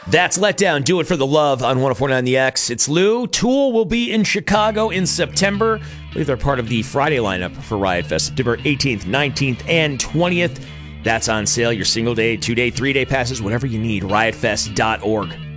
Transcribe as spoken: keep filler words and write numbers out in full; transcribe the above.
That's Letdown. Do it for the love on one oh four point nine The X. It's Lou. Tool will be in Chicago in September. I believe they're part of the Friday lineup for Riot Fest, September eighteenth, nineteenth, and twentieth. That's on sale. Your single day, two day, three day passes, whatever you need. riot fest dot org.